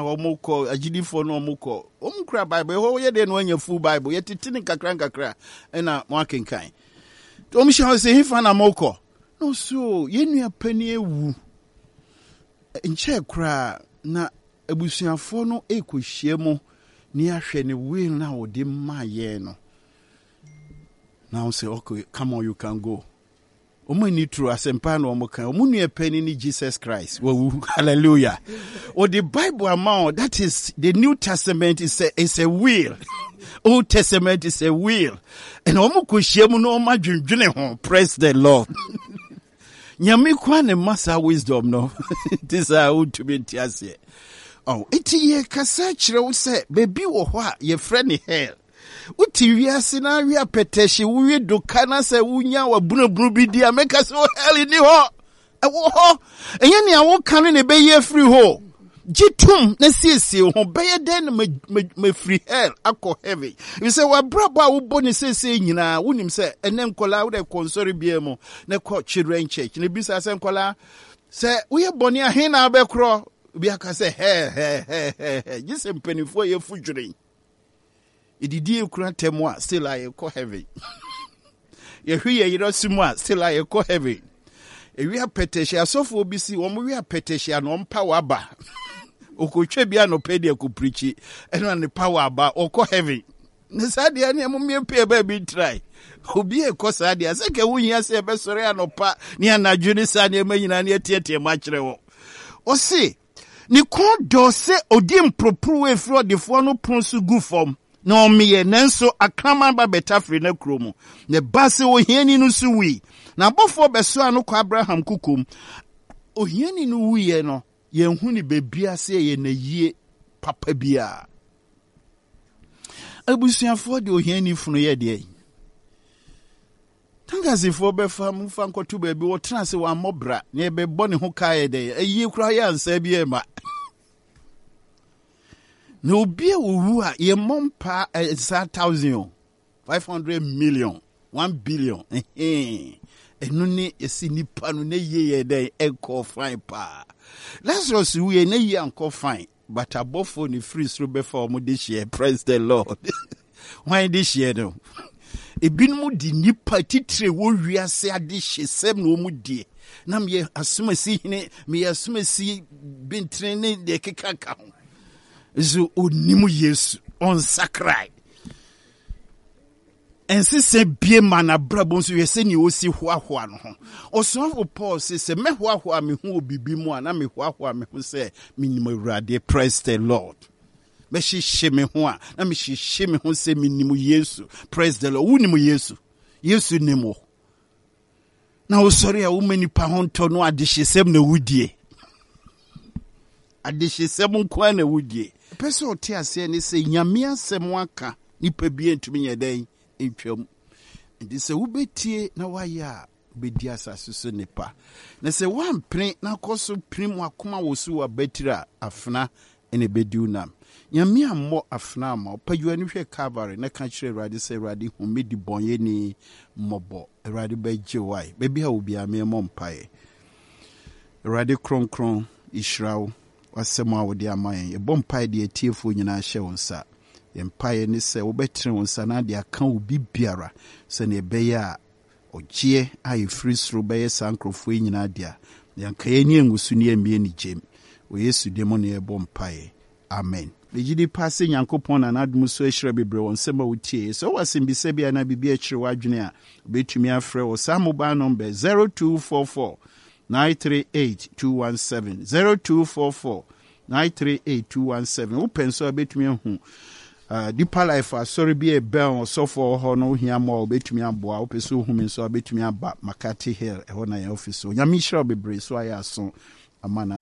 omoko agidifo no omoko omkra bible ho ye de no anya full bible ye titini kakra na mo akenkan omhia se hifa na moko no so ye nua pani ewu nche kra na abusuafo no ekohie mu ni ahwe ne will na wode maye no now say okay come on you can go Omani true asempa no omoka omunua pani ni Jesus Christ. Hallelujah. Or the Bible amount that is the New Testament is a will. Old Testament is a will. And omukushemu no madwendwene ho. Praise the Lord. Nyame kwa ne masa wisdom no. This are to be tiase. Oh, iti ye kasa kire wo se bebi wo ho a ye frɛ ne hell. Uti wiase na wia peteshi wuye dokana se wunya wa bunabunu bi dia meka se o hell ni ho ewo ho enye ne awo kan ne be ye free ho gitum na siesie ho be ye den me free hell akọ heaven you say wa brabo a wo boni siesie nyina wonim se ene nkola wo de konsori bia mu na ko children church ne bisa se nkola se wo ye boni a he na be kro bia ka se he gise mpanifo ye fudwuren ididi ekura temu a still I go heaven ye hwe ye yirosimu a still I go heaven ewi apetehia asofo obi si wo wi apetehia no mpa waba okotwe bia no pedi akuprichi eno ne power aba okọ heaven ne sadia ne amumie pe ba bi try obi e ko sadia se ke wunya se be sore anopa ne anadwo ne sadia manyina ne tietie ma kire wo o se ni kon do se odi impropru we fro defo no pronsu gu form no miye nenso akraman ba betafre na kromu ne base ohiani no suwi na bofo beso anu kwa Abraham kukum ohiani no wiye no ye hu ni bebia se ye na yie papa bia abusuafo de ohiani funu ye de tangazifo be fam fa nkotu ba bi wo tena se wa mobra ne be bone ho kae de ayi kura ya ansa bi e ma no be wu a ye mompa 1,000 500 million 1 billion enu ni esi nipa no na ye den enko fine pa Lazarus we na ye enko fine but abofo ni free through before mo this year. Praise the Lord. Why this year no ebinmu di nipa titre wo wiase ade hyesem no mu die na me asumasi hine me asumasi bintre ne de kekaka ho zo onimu Yesu on sakrai ense se bie mana brabo nso yese ni osi hoahoa no ho osofo Paul se me hoahoa me hu obibi mu ana me hoahoa me hu se minimo Awurade. Praise the Lord. Me hihye me ho a na me hihye me ho se minimo Yesu. Praise the Lord. Wunimu Yesu nimo na osori a wumani pa ho nto no adehyesem na wudie adehyesem nko na wudie pese ote ase ne se nyame asem aka nipa bi entumi yeden entwam ndi se wubetie na waya bedi asase so nipa na se wampre na koso prim akoma wosu wa betira afna ene bediunam nyame ammo afna ma pajuani hwe Calvary na ka kire Awurade se Awurade hu medi bonye ni mobo Awurade beje wai bebi ha obi ame mo mpae Awurade kronkron israel wasema awode amayen e bompae de atiefo nyina hye wonsa empae ni se wobetre wonsa na de aka obi biara se ne beya ogie ayi free through beye sankrofo nyina dia yanka yeni engusu ne emie ni jem o Yesu demo ne e bompae amen. Legidi passe Yankopon na adum so ehire bebre won sema wutie so wasimbise bia na bibia ehire wadwene a betumi afre wo sa mobile number 0244 938 217 0244 938 217 open so betumi hu Deeper Life sorry be a bell so for ho no hia mo betumi aboa opeso hu mi so betumi aba Makati Hill e ho na office so nyame ehire bebre so aya so amana